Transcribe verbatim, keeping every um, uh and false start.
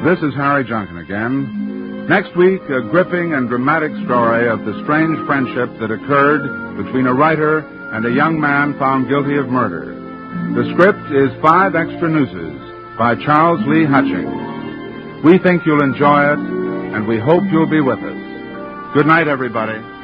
This is Harry Junkin again. Next week, a gripping and dramatic story of the strange friendship that occurred between a writer and a young man found guilty of murder. The script is Five Extra Nooses by Charles Lee Hutchings. We think you'll enjoy it, and we hope you'll be with us. Good night, everybody.